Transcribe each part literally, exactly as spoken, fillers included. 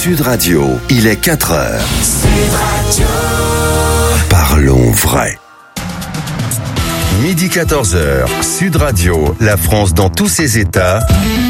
Sud Radio, il est quatre heures. Sud Radio. Parlons vrai. Midi quatorze heures, Sud Radio, la France dans tous ses états.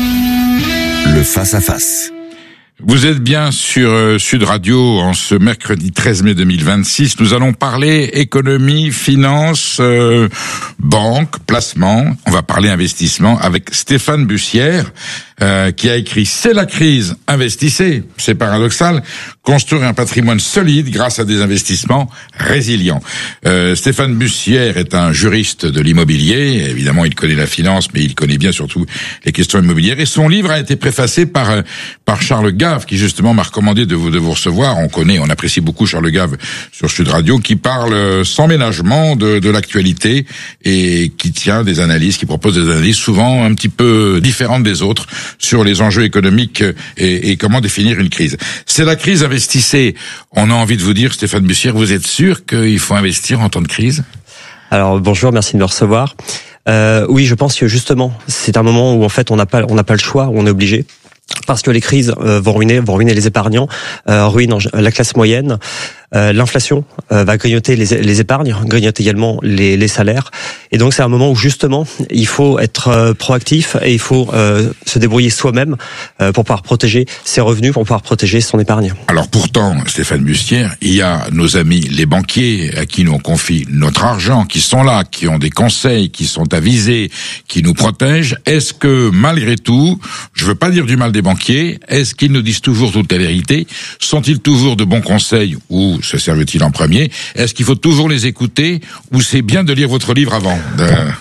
Le face-à-face. Vous êtes bien sur euh, Sud Radio en ce mercredi treize mai deux mille vingt-six. Nous allons parler économie, finance, euh, banque, placement. On va parler investissement avec Stéphane Bussière euh, qui a écrit « C'est la crise, investissez ». C'est paradoxal. Construire un patrimoine solide grâce à des investissements résilients. Euh, Stéphane Bussière est un juriste de l'immobilier. Évidemment, il connaît la finance, mais il connaît bien surtout les questions immobilières. Et son livre a été préfacé par euh, par Charles Gave, qui justement m'a recommandé de vous de vous recevoir. On connaît, on apprécie beaucoup Charles Gave sur Sud Radio, qui parle sans ménagement de, de l'actualité et qui tient des analyses, qui propose des analyses souvent un petit peu différentes des autres sur les enjeux économiques et, et comment définir une crise. C'est la crise, investissez. On a envie de vous dire, Stéphane Bussière, vous êtes sûr qu'il faut investir en temps de crise ? Alors bonjour, merci de me recevoir. Euh, oui, je pense que justement, c'est un moment où en fait on n'a pas on n'a pas le choix, où on est obligé. Parce que les crises euh, vont ruiner, vont ruiner les épargnants, euh, ruinent la classe moyenne. Euh, l'inflation euh, va grignoter les, les épargnes, grignote également les, les salaires. Et donc c'est un moment où justement il faut être euh, proactif et il faut euh, se débrouiller soi-même euh, pour pouvoir protéger ses revenus, pour pouvoir protéger son épargne. Alors pourtant, Stéphane Bussière, il y a nos amis les banquiers à qui nous confie notre argent, qui sont là, qui ont des conseils, qui sont avisés, qui nous protègent. Est-ce que malgré tout, je veux pas dire du mal des banquiers, est-ce qu'ils nous disent toujours toute la vérité ? Sont-ils toujours de bons conseils ou se servent-ils en premier ? Est-ce qu'il faut toujours les écouter ou c'est bien de lire votre livre avant de...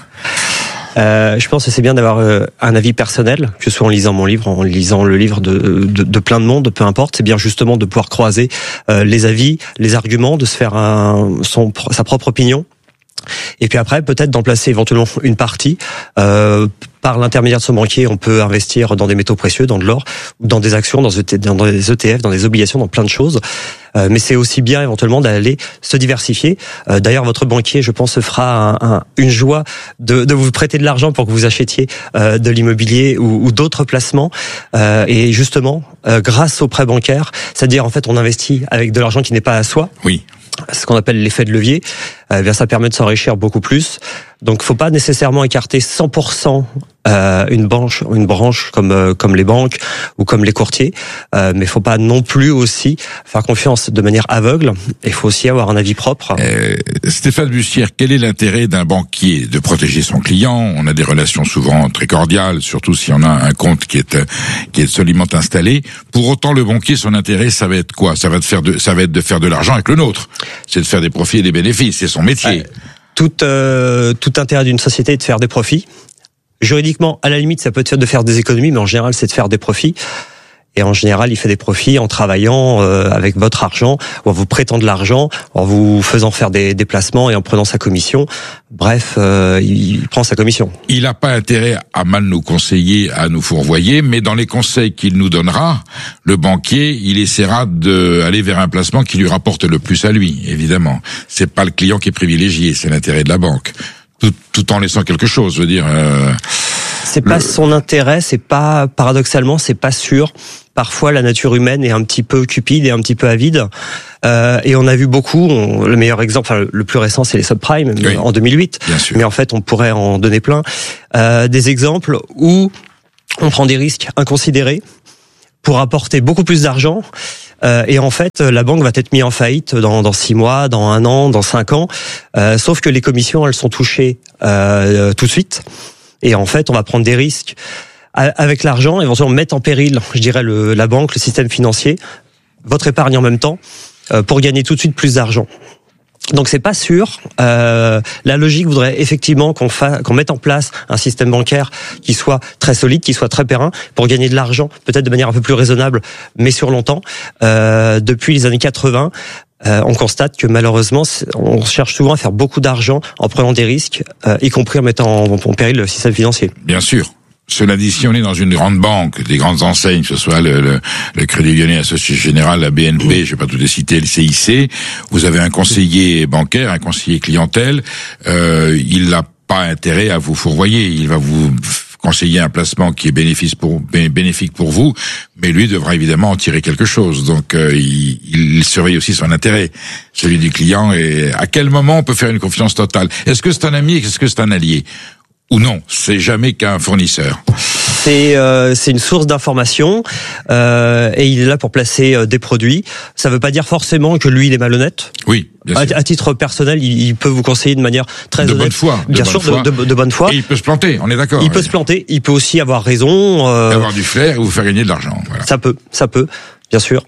Euh, je pense que c'est bien d'avoir euh, un avis personnel, que ce soit en lisant mon livre, en lisant le livre de, de, de plein de monde, peu importe. C'est bien justement de pouvoir croiser euh, les avis, les arguments, de se faire un, son, sa propre opinion. Et puis après, peut-être d'en placer éventuellement une partie. Euh, par l'intermédiaire de son banquier, on peut investir dans des métaux précieux, dans de l'or, dans des actions, dans des E T F, dans des obligations, dans plein de choses. Euh, mais c'est aussi bien éventuellement d'aller se diversifier. Euh, d'ailleurs, votre banquier, je pense, se fera un, un, une joie de, de vous prêter de l'argent pour que vous achetiez euh, de l'immobilier ou, ou d'autres placements. Euh, et justement, euh, grâce au prêt bancaire, c'est-à-dire en fait, on investit avec de l'argent qui n'est pas à soi. Oui. Ce qu'on appelle l'effet de levier, euh, bien ça permet de s'enrichir beaucoup plus. Donc, faut pas nécessairement écarter cent pour cent euh, une branche, une branche comme euh, comme les banques ou comme les courtiers, euh, mais faut pas non plus aussi faire confiance de manière aveugle. Il faut aussi avoir un avis propre. Euh, Stéphane Bussière, quel est l'intérêt d'un banquier de protéger son client ? On a des relations souvent très cordiales, surtout si on a un compte qui est qui est solidement installé. Pour autant, le banquier, son intérêt, ça va être quoi ? Ça va de faire de, ça va être de faire de l'argent avec le nôtre. C'est de faire des profits et des bénéfices. C'est son métier. Euh, tout euh, tout intérêt d'une société est de faire des profits. Juridiquement, à la limite, ça peut être de faire des économies, mais en général, c'est de faire des profits. Et en général, il fait des profits en travaillant euh, avec votre argent, ou en vous prêtant de l'argent, en vous faisant faire des déplacements et en prenant sa commission. Bref, euh, il prend sa commission. Il n'a pas intérêt à mal nous conseiller, à nous fourvoyer, mais dans les conseils qu'il nous donnera, le banquier, il essaiera d'aller vers un placement qui lui rapporte le plus à lui, évidemment. C'est pas le client qui est privilégié, c'est l'intérêt de la banque. Tout, tout en laissant quelque chose, je veux dire... Euh, c'est pas le... son intérêt, c'est pas... Paradoxalement, c'est pas sûr. Parfois, la nature humaine est un petit peu cupide et un petit peu avide. Euh, et on a vu beaucoup, on, le meilleur exemple, enfin, le plus récent, c'est les subprimes, oui, en deux mille huit. Bien sûr. Mais en fait, on pourrait en donner plein. Euh, des exemples où on prend des risques inconsidérés pour apporter beaucoup plus d'argent. Euh, et en fait, la banque va être mise en faillite dans, dans six mois, dans un an, dans cinq ans. Euh, sauf que les commissions, elles sont touchées euh, tout de suite. Et en fait, on va prendre des risques avec l'argent, éventuellement mettre en péril, je dirais, le, la banque, le système financier, votre épargne en même temps, euh, pour gagner tout de suite plus d'argent. Donc c'est pas sûr. Euh, la logique voudrait effectivement qu'on fasse, qu'on mette en place un système bancaire qui soit très solide, qui soit très périn, pour gagner de l'argent, peut-être de manière un peu plus raisonnable, mais sur longtemps. Euh, depuis les années quatre-vingts, euh, on constate que malheureusement, on cherche souvent à faire beaucoup d'argent en prenant des risques, euh, y compris en mettant en, en péril le système financier. Bien sûr. Cela dit, si on est dans une grande banque, des grandes enseignes, que ce soit le, le, le Crédit Lyonnais, la Société Générale, la B N P, je vais pas tout les citer, le C I C, vous avez un conseiller bancaire, un conseiller clientèle, euh, il n'a pas intérêt à vous fourvoyer, il va vous conseiller un placement qui est bénéfique pour, bénéfique pour vous, mais lui devra évidemment en tirer quelque chose. Donc euh, il, il surveille aussi son intérêt, celui du client, et à quel moment on peut faire une confiance totale. Est-ce que c'est un ami, est-ce que c'est un allié? Ou non, c'est jamais qu'un fournisseur. C'est euh, c'est une source d'information euh, et il est là pour placer euh, des produits. Ça veut pas dire forcément que lui il est malhonnête. Oui, bien sûr. À, à titre personnel, il, il peut vous conseiller de manière très de honnête. Bonne foi, bien de sûr, bonne foi. De, de, de bonne foi. Et il peut se planter, on est d'accord. Il peut oui. se planter, il peut aussi avoir raison. Euh, avoir du flair et vous faire gagner de l'argent. Voilà. Ça peut, ça peut, bien sûr.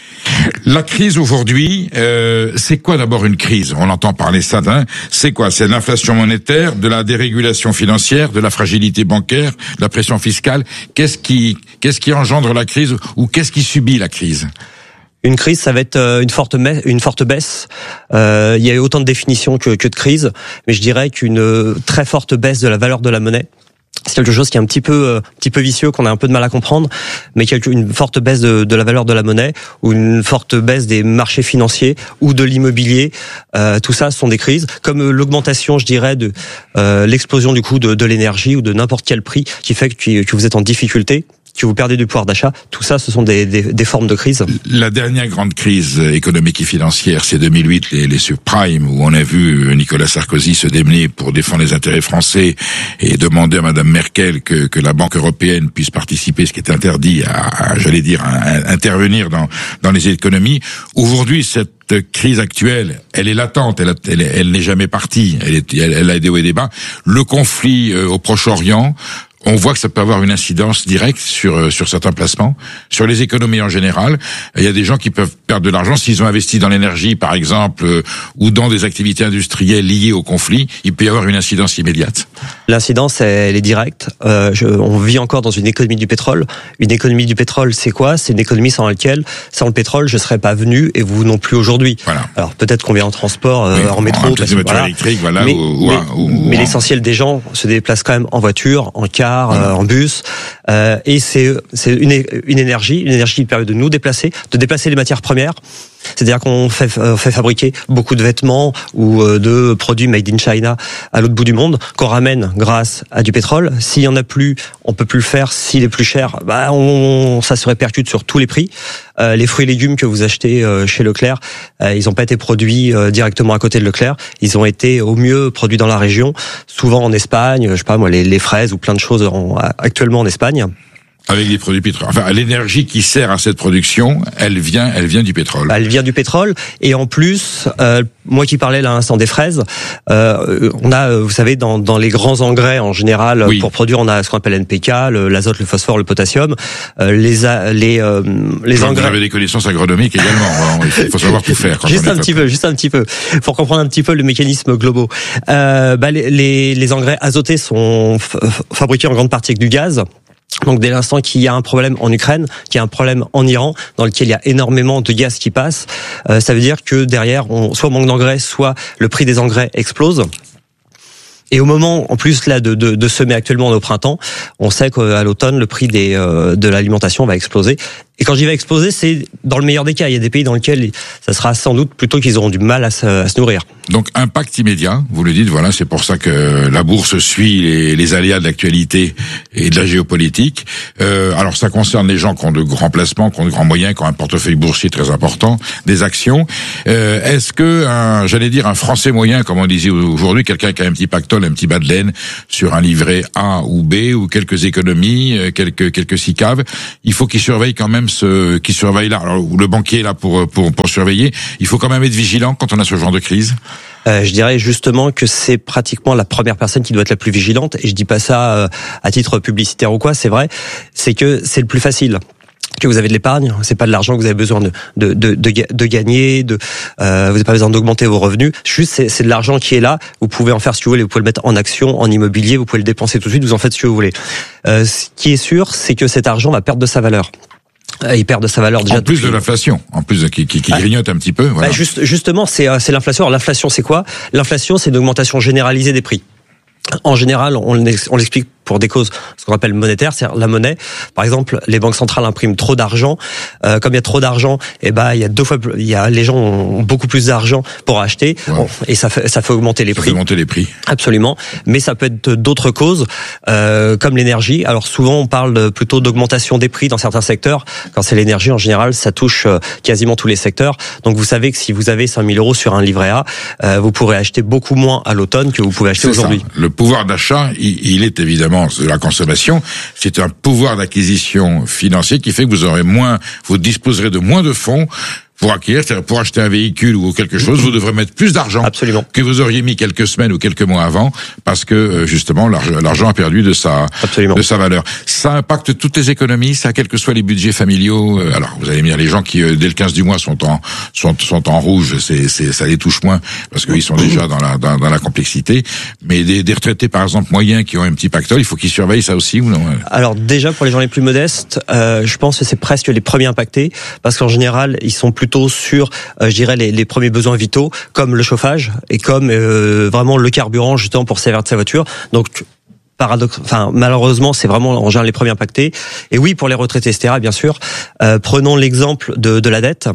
La crise aujourd'hui, euh, c'est quoi d'abord une crise? On entend parler ça, hein. C'est quoi? C'est l'inflation monétaire, de la dérégulation financière, de la fragilité bancaire, de la pression fiscale. Qu'est-ce qui, qu'est-ce qui engendre la crise ou qu'est-ce qui subit la crise? Une crise, ça va être une forte une forte baisse. Euh, il y a autant de définitions que, que de crise, mais je dirais qu'une très forte baisse de la valeur de la monnaie. C'est quelque chose qui est un petit peu, un petit peu vicieux, qu'on a un peu de mal à comprendre, mais une forte baisse de, de la valeur de la monnaie ou une forte baisse des marchés financiers ou de l'immobilier, euh, tout ça ce sont des crises. Comme l'augmentation, je dirais, de euh, l'explosion du coût de, de l'énergie ou de n'importe quel prix qui fait que, que vous êtes en difficulté, que vous perdez du pouvoir d'achat, tout ça, ce sont des, des, des formes de crise. La dernière grande crise économique et financière, c'est deux mille huit, les, les subprimes, où on a vu Nicolas Sarkozy se démener pour défendre les intérêts français et demander à Madame Merkel que, que la Banque européenne puisse participer, ce qui est interdit, à, à j'allais dire, à, à intervenir dans, dans les économies. Aujourd'hui, cette crise actuelle, elle est latente, elle, elle, elle n'est jamais partie, elle, est, elle, elle a des hauts et des bas. Le conflit euh, au Proche-Orient, on voit que ça peut avoir une incidence directe sur sur certains placements, sur les économies en général. Il y a des gens qui peuvent perdre de l'argent s'ils ont investi dans l'énergie, par exemple, euh, ou dans des activités industrielles liées au conflit. Il peut y avoir une incidence immédiate. L'incidence, elle est directe. Euh, je, on vit encore dans une économie du pétrole. Une économie du pétrole, c'est quoi? C'est une économie sans laquelle, sans le pétrole, je serais pas venu et vous non plus aujourd'hui. Voilà. Alors peut-être qu'on vient en transport, euh, oui, en métro, parce que, voilà. électrique, voilà. Mais, ou, mais, ou, ou, mais ou l'essentiel des gens se déplacent quand même en voiture, en car, voilà. euh, en bus, euh, et c'est c'est une une énergie, une énergie qui permet de nous déplacer, de déplacer les matières premières. C'est-à-dire qu'on fait, euh, fait fabriquer beaucoup de vêtements ou euh, de produits made in China à l'autre bout du monde, qu'on ramène grâce à du pétrole. S'il y en a plus, on peut plus le faire. S'il est plus cher, bah on, ça se répercute sur tous les prix. Euh, les fruits et légumes que vous achetez euh, chez Leclerc, euh, ils n'ont pas été produits euh, directement à côté de Leclerc. Ils ont été au mieux produits dans la région, souvent en Espagne. Je sais pas moi, les, les fraises ou plein de choses en, actuellement en Espagne. Avec des produits pétroliers. Enfin, l'énergie qui sert à cette production, elle vient, elle vient du pétrole. Elle vient du pétrole. Et en plus, euh, moi qui parlais là à l'instant des fraises, euh, on a, vous savez, dans, dans les grands engrais en général, oui. pour produire, on a ce qu'on appelle N P K, le, l'azote, le phosphore, le potassium. Euh, les les euh, les engrais. Vous avez des connaissances agronomiques également. Il faut savoir tout faire. Quand juste on un petit peu, juste un petit peu, pour comprendre un petit peu le mécanisme global. Euh, bah, les, les les engrais azotés sont f- fabriqués en grande partie avec du gaz. Donc dès l'instant qu'il y a un problème en Ukraine, qu'il y a un problème en Iran, dans lequel il y a énormément de gaz qui passe, euh, ça veut dire que derrière, on, soit on manque d'engrais, soit le prix des engrais explose. Et au moment, en plus là, de, de, de semer actuellement au printemps, on sait qu'à l'automne, le prix des, euh, de l'alimentation va exploser. Et quand j'y vais exploser, c'est dans le meilleur des cas. Il y a des pays dans lesquels ça sera sans doute plutôt qu'ils auront du mal à se, à se nourrir. Donc impact immédiat, vous le dites, voilà, c'est pour ça que la bourse suit les, les aléas de l'actualité et de la géopolitique. Euh, alors ça concerne les gens qui ont de grands placements, qui ont de grands moyens, qui ont un portefeuille boursier très important, des actions. Euh, est-ce que, un, j'allais dire, un Français moyen, comme on disait aujourd'hui, quelqu'un qui a un petit pactole, un petit bas de laine sur un livret A ou B, ou quelques économies, quelques quelques SICAV, il faut qu'il surveille quand même ce qui surveille là. Alors, le banquier est là pour pour pour surveiller. Il faut quand même être vigilant quand on a ce genre de crise. Euh, je dirais justement que c'est pratiquement la première personne qui doit être la plus vigilante. Et je dis pas ça euh, à titre publicitaire ou quoi. C'est vrai. C'est que c'est le plus facile. Que vous avez de l'épargne, c'est pas de l'argent que vous avez besoin de de de de, de gagner, de euh, vous n'avez pas besoin d'augmenter vos revenus. Juste c'est c'est de l'argent qui est là. Vous pouvez en faire ce que vous voulez. Vous pouvez le mettre en action, en immobilier. Vous pouvez le dépenser tout de suite. Vous en faites ce que vous voulez. Euh, ce qui est sûr, c'est que cet argent va perdre de sa valeur. Il perd de sa valeur déjà. En plus de l'inflation, en plus de, qui, qui, qui grignote un petit peu. Voilà. Bah juste, justement, c'est c'est l'inflation. Alors l'inflation, c'est quoi? L'inflation, c'est une augmentation généralisée des prix. En général, on l'explique pour des causes ce qu'on appelle monétaires, c'est-à-dire la monnaie. Par exemple, les banques centrales impriment trop d'argent. Euh, comme il y a trop d'argent, eh ben il y a deux fois, il y a les gens ont beaucoup plus d'argent pour acheter, ouais. bon, et ça fait ça fait augmenter les ça prix. Fait augmenter les prix. Absolument. Mais ça peut être d'autres causes, euh, comme l'énergie. Alors souvent on parle plutôt d'augmentation des prix dans certains secteurs. Quand c'est l'énergie, en général, ça touche quasiment tous les secteurs. Donc vous savez que si vous avez cinq mille euros sur un livret A, euh, vous pourrez acheter beaucoup moins à l'automne que vous pouvez acheter c'est aujourd'hui. Ça. Le pouvoir d'achat, il, il est évidemment de la consommation. C'est un pouvoir d'acquisition financier qui fait que vous aurez moins, vous disposerez de moins de fonds pour acquérir, c'est-à-dire pour acheter un véhicule ou quelque chose, vous devrez mettre plus d'argent Absolument. que vous auriez mis quelques semaines ou quelques mois avant, parce que justement l'argent, l'argent a perdu de sa Absolument. de sa valeur. Ça impacte toutes les économies, ça, quels que soient les budgets familiaux. Alors vous allez me dire, les gens qui dès le quinze du mois sont en sont sont en rouge, c'est c'est ça les touche moins parce qu'ils sont déjà dans la dans, dans la complexité. Mais des, des retraités par exemple moyens qui ont un petit pactole, il faut qu'ils surveillent ça aussi ou non? Alors déjà pour les gens les plus modestes, euh, je pense que c'est presque les premiers impactés, parce qu'en général ils sont plus plutôt sur, euh, je dirais, les, les premiers besoins vitaux, comme le chauffage et comme euh, vraiment le carburant, justement, pour servir de sa voiture. Donc, paradoxe, enfin, malheureusement, c'est vraiment en général les premiers impactés. Et oui, pour les retraités, et cetera, bien sûr. Euh, prenons l'exemple de, de la dette.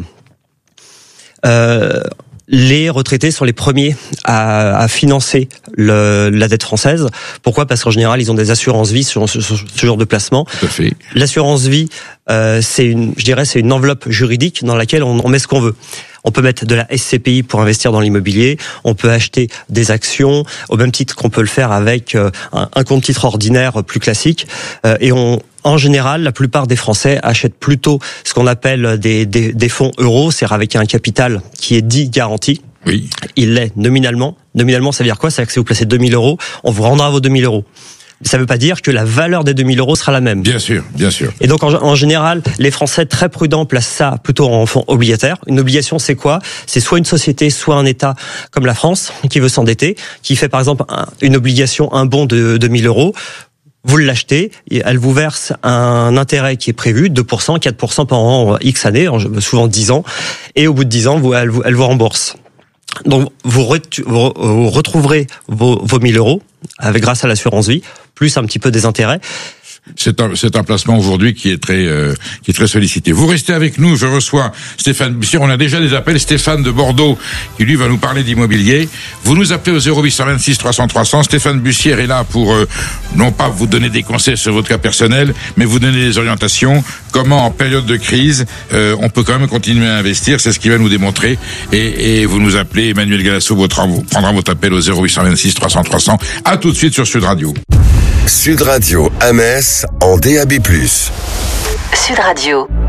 Euh, les retraités sont les premiers à, à financer le, la dette française. Pourquoi ? Parce qu'en général, ils ont des assurances vie sur ce, ce, ce genre de placement. Tout à fait. L'assurance vie, euh, c'est une, je dirais, c'est une enveloppe juridique dans laquelle on, on met ce qu'on veut. On peut mettre de la S C P I pour investir dans l'immobilier. On peut acheter des actions au même titre qu'on peut le faire avec un, un compte titre ordinaire plus classique. Euh, et on En général, la plupart des Français achètent plutôt ce qu'on appelle des, des, des fonds euros, c'est-à-dire avec un capital qui est dit garanti. Oui. Il l'est nominalement. Nominalement, ça veut dire quoi ? C'est-à-dire que si vous placez deux mille euros, on vous rendra vos deux mille euros. Ça ne veut pas dire que la valeur des deux mille euros sera la même. Bien sûr, bien sûr. Et donc, en, en général, les Français très prudents placent ça plutôt en fonds obligataires. Une obligation, c'est quoi ? C'est soit une société, soit un État comme la France qui veut s'endetter, qui fait par exemple un, une obligation, un bon de deux mille euros. Vous l'achetez, et elle vous verse un intérêt qui est prévu, deux pour cent, quatre pour cent pendant X années, souvent dix ans, et au bout de dix ans, vous, elle, vous, elle vous rembourse. Donc, vous, retu, vous, vous retrouverez vos, vos mille euros avec, grâce à l'assurance vie, plus un petit peu des intérêts. C'est un, c'est un placement aujourd'hui qui est très, euh, qui est très sollicité. Vous restez avec nous. Je reçois Stéphane Bussière. On a déjà des appels. Stéphane de Bordeaux, qui lui va nous parler d'immobilier. Vous nous appelez au zéro huit cent vingt-six trois cents trois cents. Stéphane Bussière est là pour, euh, non pas vous donner des conseils sur votre cas personnel, mais vous donner des orientations. Comment, en période de crise, euh, on peut quand même continuer à investir. C'est ce qu'il va nous démontrer. Et, et vous nous appelez. Emmanuel Galasso votre, prendra votre appel au zéro huit cent vingt-six trois cents trois cents. À tout de suite sur Sud Radio. Sud Radio à Metz en D A B plus. Sud Radio.